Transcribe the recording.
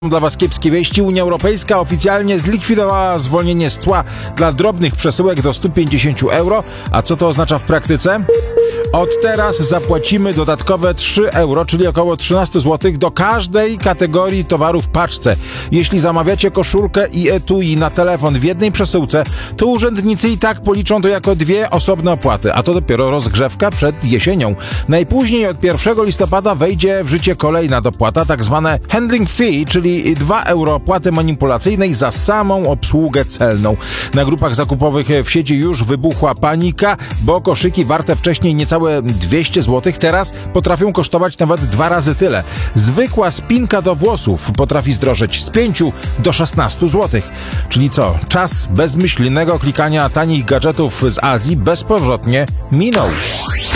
Dla Was kiepskie wieści. Unia Europejska oficjalnie zlikwidowała zwolnienie z cła dla drobnych przesyłek do 150 euro. A co to oznacza w praktyce? Od teraz zapłacimy dodatkowe 3 euro, czyli około 13 zł do każdej kategorii towaru w paczce. Jeśli zamawiacie koszulkę i etui na telefon w jednej przesyłce, to urzędnicy i tak policzą to jako dwie osobne opłaty, a to dopiero rozgrzewka przed jesienią. Najpóźniej od 1 listopada wejdzie w życie kolejna dopłata, tak zwane handling fee, czyli 2 euro opłaty manipulacyjnej za samą obsługę celną. Na grupach zakupowych w sieci już wybuchła panika, bo koszyki warte wcześniej niecałe 200 zł teraz potrafią kosztować nawet 2 razy tyle. Zwykła spinka do włosów potrafi zdrożeć z 5 do 16 zł. Czyli co? Czas bezmyślnego klikania tanich gadżetów z Azji bezpowrotnie minął.